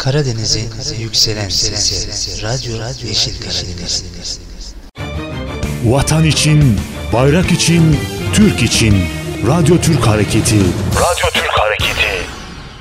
Karadeniz'in yükselen sesi. Radyo Yeşil Karadeniz. Vatan için, bayrak için, Türk için. Radyo Türk Hareketi. Radyo Türk Hareketi.